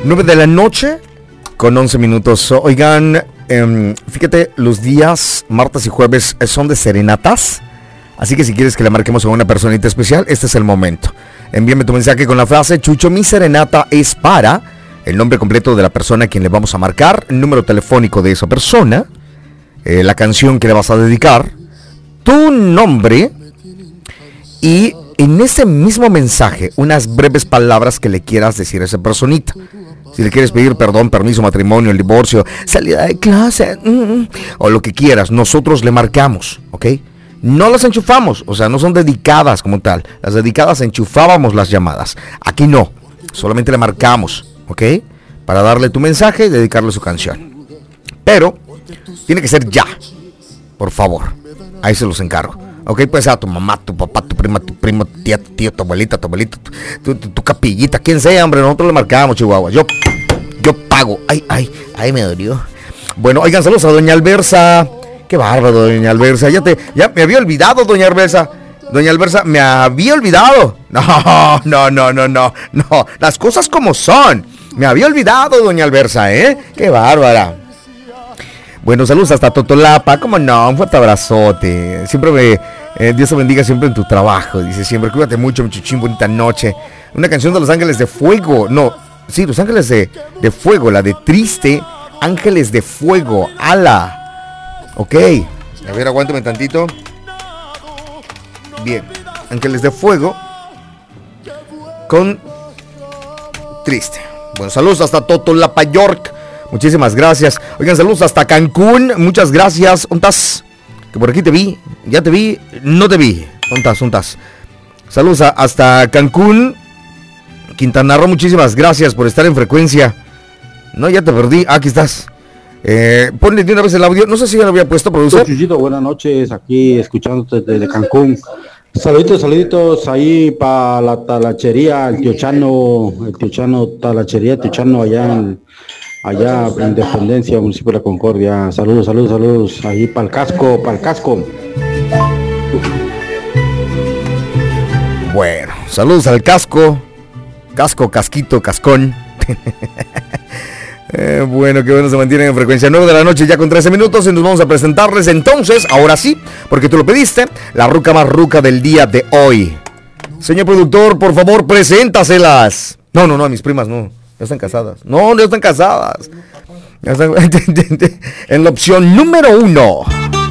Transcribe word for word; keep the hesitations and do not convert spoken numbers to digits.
nueve de la noche con once minutos. Oigan, eh, fíjate, los días martes y jueves son de serenatas. Así que si quieres que le marquemos a una personita especial, este es el momento. Envíame tu mensaje con la frase: Chucho, mi serenata es para... el nombre completo de la persona a quien le vamos a marcar, el número telefónico de esa persona, eh, la canción que le vas a dedicar, tu nombre y en ese mismo mensaje unas breves palabras que le quieras decir a esa personita. Si le quieres pedir perdón, permiso, matrimonio, el divorcio, salida de clase, mm, o lo que quieras, nosotros le marcamos, ¿ok? No las enchufamos, o sea, no son dedicadas como tal. Las dedicadas enchufábamos las llamadas. Aquí no, solamente le marcamos, ¿ok? Para darle tu mensaje y dedicarle su canción. Pero tiene que ser ya, por favor. Ahí se los encargo. Ok, pues a tu mamá, tu papá, tu prima, tu primo, tu tía, tu tío, tu abuelita, tu abuelito, tu, tu, tu, tu capillita, quien sea, hombre, nosotros le marcamos, Chihuahua. Yo, yo pago. Ay, ay, ay, me dolió. Bueno, oigan, saludos a doña Albersa. Qué bárbaro, doña Albersa. Ya te, ya me había olvidado, doña Albersa. Doña Albersa, me había olvidado. No, no, no, no, no, no. Las cosas como son. Me había olvidado, doña Albersa, ¿eh? Qué bárbara. Bueno, saludos hasta Totolapa. ¿Cómo no? Un fuerte abrazote. Siempre me... Eh, Dios te bendiga siempre en tu trabajo. Dice siempre, cuídate mucho, muchachín, bonita noche. Una canción de Los Ángeles de Fuego. No, sí, Los Ángeles de, de Fuego. La de Triste. Ángeles de Fuego. ¡Hala! Ok. A ver, aguántame tantito. Bien. Ángeles de Fuego. Con Triste. Bueno, saludos hasta Totolapa, York. Muchísimas gracias. Oigan, saludos hasta Cancún. Muchas gracias. ¿Ontas? Que por aquí te vi. Ya te vi. No te vi. ¿Ontas? ¿Ontas? Saludos a, hasta Cancún. Quintana Roo, muchísimas gracias por estar en frecuencia. No, ya te perdí. Ah, aquí estás. Eh, ponle de una vez el audio. No sé si ya lo había puesto, productor. Chuchito, buenas noches. Aquí escuchándote desde Cancún. Saluditos, saluditos ahí para la talachería, el tío Chano, el tío Chano, talachería, tío Chano allá en... allá en Independencia, municipio de La Concordia. Saludos, saludos, saludos. Ahí para el casco, para el casco. Bueno, saludos al casco. Casco, casquito, cascón. eh, bueno, que bueno se mantienen en frecuencia. nueve de la noche ya con trece minutos y nos vamos a presentarles entonces, ahora sí, porque tú lo pediste, la ruca más ruca del día de hoy. Señor productor, por favor, preséntaselas. No, no, no, a mis primas no. Ya están casadas. No, no están casadas. Ya están... en la opción número uno.